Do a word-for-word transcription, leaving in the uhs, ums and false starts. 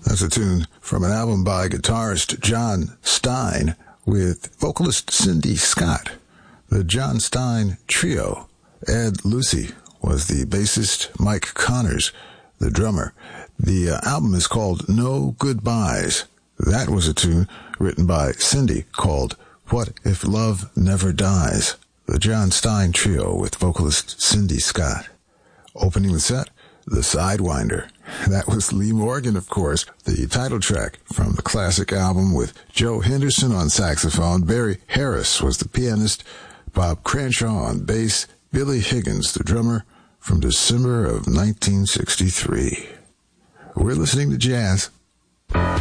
That's a tune from an album by guitarist John Stein with vocalist Cindy Scott. The John Stein Trio. Ed Lucy was the bassist, Mike Connors, the drummer. The uh, album is called No Goodbyes. That was a tune written by Cindy called What If Love Never Dies? The John Stein Trio with vocalist Cindy Scott. Opening the set, The Sidewinder. That was Lee Morgan, of course, the title track from the classic album with Joe Henderson on saxophone. Barry Harris was the pianist. Bob Cranshaw on bass. Billy Higgins, the drummer, from December of nineteen sixty-three. We're listening to jazz.